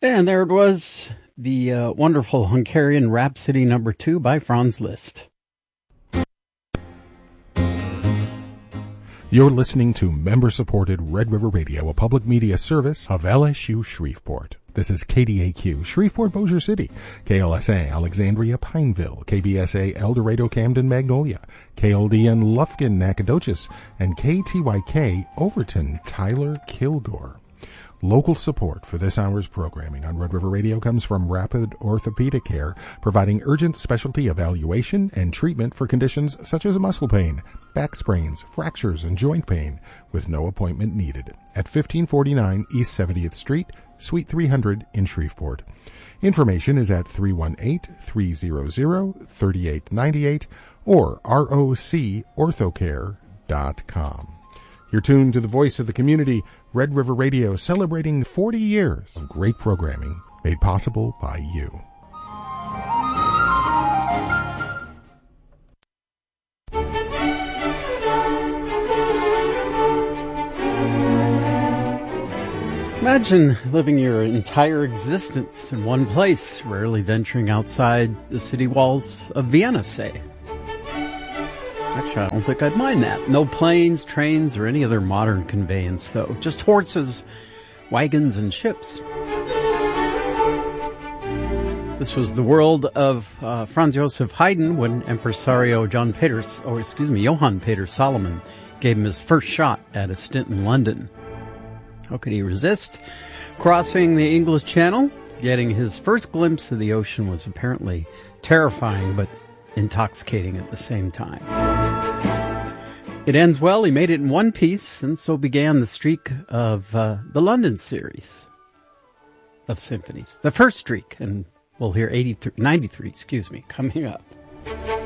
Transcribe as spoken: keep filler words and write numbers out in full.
And there it was, the uh, wonderful Hungarian Rhapsody number two by Franz Liszt. You're listening to member-supported Red River Radio, a public media service of L S U Shreveport. This is K D A Q, Shreveport, Bossier City, K L S A, Alexandria, Pineville, K B S A, El Dorado, Camden, Magnolia, K L D N, Lufkin, Nacogdoches, and K T Y K, Overton, Tyler, Kilgore. Local support for this hour's programming on Red River Radio comes from Rapid Orthopedic Care, providing urgent specialty evaluation and treatment for conditions such as muscle pain, back sprains, fractures, and joint pain, with no appointment needed, at fifteen forty-nine East seventieth Street, Suite three hundred in Shreveport. Information is at three one eight, three hundred, thirty-eight ninety-eight or roc orthocare dot com. You're tuned to the voice of the community, Red River Radio, celebrating forty years of great programming made possible by you. Imagine living your entire existence in one place, rarely venturing outside the city walls of Vienna, say. Actually, I don't think I'd mind that. No planes, trains, or any other modern conveyance, though. Just horses, wagons, and ships. This was the world of uh, Franz Joseph Haydn when impresario John Peter, or excuse me, Johann Peter Solomon gave him his first shot at a stint in London. How could he resist? Crossing the English Channel, getting his first glimpse of the ocean was apparently terrifying, but intoxicating at the same time. It ends well. He made it in one piece, and so began the streak of uh, the London series of symphonies. The first streak, and we'll hear eighty-three, ninety-three, excuse me, coming up.